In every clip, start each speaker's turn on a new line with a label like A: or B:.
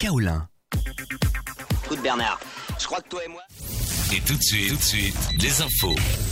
A: Kaolin.
B: Écoute Bernard, je crois que toi et moi...
A: Et tout de suite, les infos.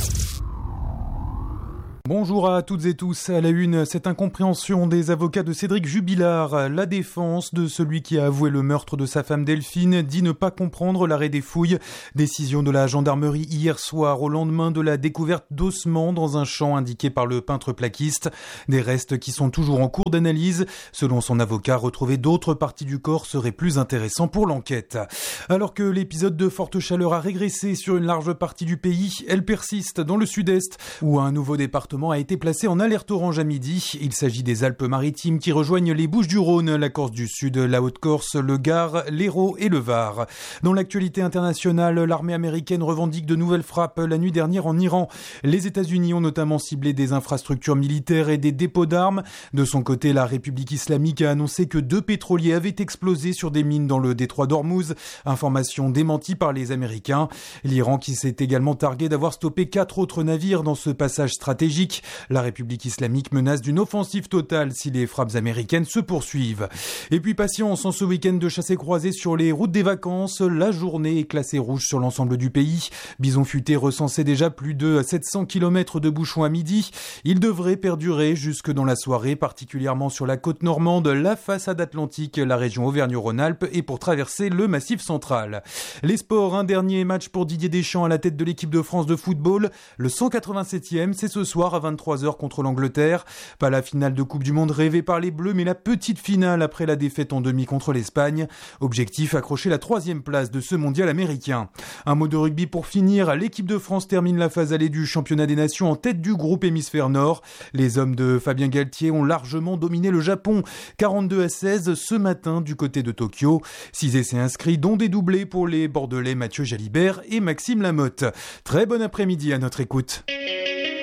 C: Bonjour à toutes et tous. À la une, cette incompréhension des avocats de Cédric Jubilard. La défense de celui qui a avoué le meurtre de sa femme Delphine dit ne pas comprendre l'arrêt des fouilles. Décision de la gendarmerie hier soir au lendemain de la découverte d'ossements dans un champ indiqué par le peintre plaquiste. Des restes qui sont toujours en cours d'analyse. Selon son avocat, retrouver d'autres parties du corps serait plus intéressant pour l'enquête. Alors que l'épisode de forte chaleur a régressé sur une large partie du pays, elle persiste dans le sud-est où un nouveau département a été placé en alerte orange à midi. Il s'agit des Alpes-Maritimes qui rejoignent les Bouches-du-Rhône, la Corse du Sud, la Haute-Corse, le Gard, l'Hérault et le Var. Dans l'actualité internationale, l'armée américaine revendique de nouvelles frappes la nuit dernière en Iran. Les États-Unis ont notamment ciblé des infrastructures militaires et des dépôts d'armes. De son côté, la République islamique a annoncé que 2 pétroliers avaient explosé sur des mines dans le détroit d'Ormuz. Information démentie par les Américains. L'Iran qui s'est également targué d'avoir stoppé 4 autres navires dans ce passage stratégique. La République islamique menace d'une offensive totale si les frappes américaines se poursuivent. Et puis patience, en ce week-end de chassé-croisé sur les routes des vacances, la journée est classée rouge sur l'ensemble du pays. Bison Futé recensait déjà plus de 700 km de bouchons à midi. Il devrait perdurer jusque dans la soirée, particulièrement sur la côte normande, la façade atlantique, la région Auvergne-Rhône-Alpes et pour traverser le Massif central. Les sports, un dernier match pour Didier Deschamps à la tête de l'équipe de France de football. Le 187e, c'est ce soir à 23h contre l'Angleterre. Pas la finale de Coupe du Monde rêvée par les Bleus, mais la petite finale après la défaite en demi contre l'Espagne. Objectif, accrocher la 3e place de ce mondial américain. Un mot de rugby pour finir. L'équipe de France termine la phase allée du championnat des nations en tête du groupe hémisphère nord. Les hommes de Fabien Galtier ont largement dominé le Japon. 42-16 ce matin du côté de Tokyo. 6 essais inscrits, dont des doublés pour les Bordelais Mathieu Jalibert et Maxime Lamotte. Très bon après-midi à notre écoute.